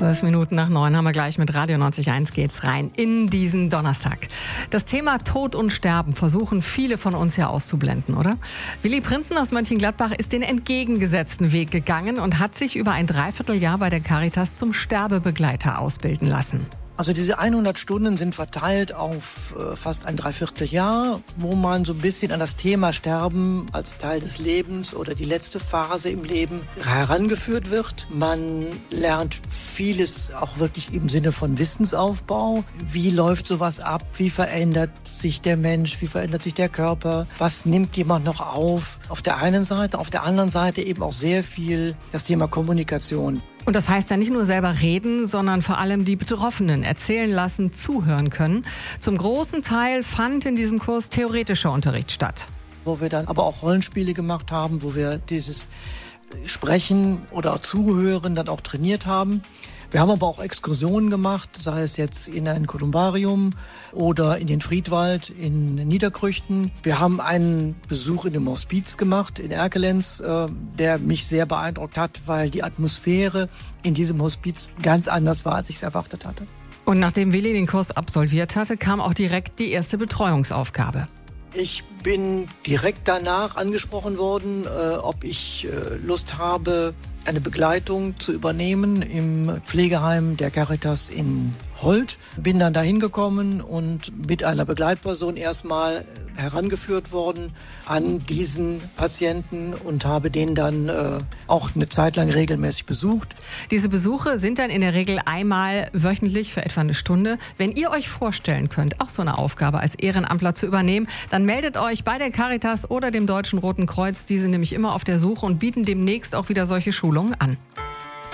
8:12 haben wir gleich mit Radio 90.1 geht's rein in diesen Donnerstag. Das Thema Tod und Sterben versuchen viele von uns ja auszublenden, oder? Willi Prinzen aus Mönchengladbach ist den entgegengesetzten Weg gegangen und hat sich über ein Dreivierteljahr bei der Caritas zum Sterbebegleiter ausbilden lassen. Also diese 100 Stunden sind verteilt auf fast ein Dreivierteljahr, wo man so ein bisschen an das Thema Sterben als Teil des Lebens oder die letzte Phase im Leben herangeführt wird. Man lernt vieles auch wirklich im Sinne von Wissensaufbau. Wie läuft sowas ab? Wie verändert sich der Mensch? Wie verändert sich der Körper? Was nimmt jemand noch auf? Auf der einen Seite, auf der anderen Seite eben auch sehr viel das Thema Kommunikation. Und das heißt ja nicht nur selber reden, sondern vor allem die Betroffenen erzählen lassen, zuhören können. Zum großen Teil fand in diesem Kurs theoretischer Unterricht statt. Wo wir dann aber auch Rollenspiele gemacht haben, wo wir dieses Sprechen oder auch Zuhören dann auch trainiert haben. Wir haben aber auch Exkursionen gemacht, sei es jetzt in ein Kolumbarium oder in den Friedwald in Niederkrüchten. Wir haben einen Besuch in dem Hospiz gemacht in Erkelenz, der mich sehr beeindruckt hat, weil die Atmosphäre in diesem Hospiz ganz anders war, als ich es erwartet hatte. Und nachdem Willi den Kurs absolviert hatte, kam auch direkt die erste Betreuungsaufgabe. Ich bin direkt danach angesprochen worden, ob ich Lust habe, eine Begleitung zu übernehmen im Pflegeheim der Caritas in Holt. Bin dann dahin gekommen und mit einer Begleitperson erstmal herangeführt worden an diesen Patienten und habe den dann auch eine Zeit lang regelmäßig besucht. Diese Besuche sind dann in der Regel einmal wöchentlich für etwa eine Stunde. Wenn ihr euch vorstellen könnt, auch so eine Aufgabe als Ehrenamtler zu übernehmen, dann meldet euch bei der Caritas oder dem Deutschen Roten Kreuz. Die sind nämlich immer auf der Suche und bieten demnächst auch wieder solche Schulungen an.